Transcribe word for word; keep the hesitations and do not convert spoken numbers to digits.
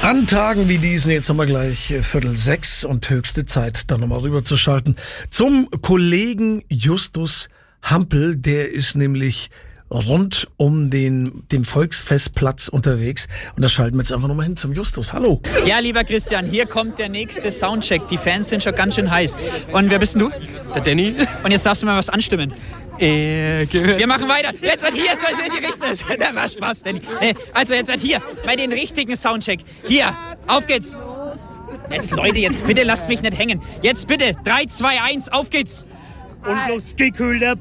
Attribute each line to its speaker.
Speaker 1: An Tagen wie diesen, jetzt haben wir gleich Viertel sechs und höchste Zeit, dann nochmal rüberzuschalten zum Kollegen Justus Hampel. Der ist nämlich rund um den, den Volksfestplatz unterwegs. Und da schalten wir jetzt einfach nochmal hin zum Justus. Hallo.
Speaker 2: Ja, lieber Christian, hier kommt der nächste Soundcheck. Die Fans sind schon ganz schön heiß. Und wer bist denn du?
Speaker 3: Der Danny.
Speaker 2: Und jetzt darfst du mal was anstimmen.
Speaker 3: Äh, gehört.
Speaker 2: Wir machen weiter. Jetzt hat hier, soll es in die Richtung. Da war Spaß, Danny. Also jetzt hat hier, bei den richtigen Soundcheck. Hier, auf geht's. Jetzt, Leute, jetzt bitte lasst mich nicht hängen. Jetzt bitte, drei, zwei, eins, auf geht's.
Speaker 4: Und los gekühlter